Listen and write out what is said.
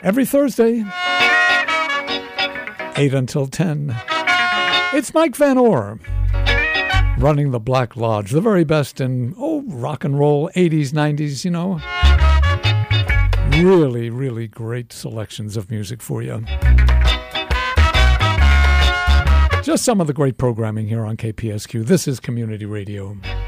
Every Thursday, 8 until 10. It's Mike Van Orr, running the Black Lodge, the very best in, rock and roll, 80s, 90s, you know. Really, really great selections of music for you. Just some of the great programming here on KPSQ. This is Community Radio.